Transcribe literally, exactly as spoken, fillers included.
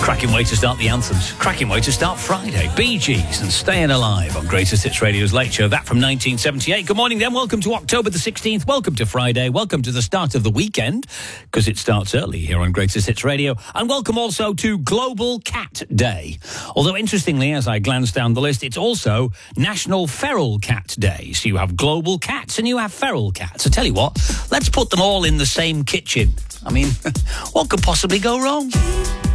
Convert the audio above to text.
Cracking way to start the anthems. Cracking way to start Friday. Bee Gees and Staying Alive on Greatest Hits Radio's Late Show. That from nineteen seventy-eight. Good morning then. Welcome to October the sixteenth. Welcome to Friday. Welcome to the start of the weekend, because it starts early here on Greatest Hits Radio. And welcome also to Global Cat Day. Although interestingly, as I glance down the list, it's also National Feral Cat Day. So you have global cats and you have feral cats. I tell you what, let's put them all in the same kitchen. I mean, what could possibly go wrong?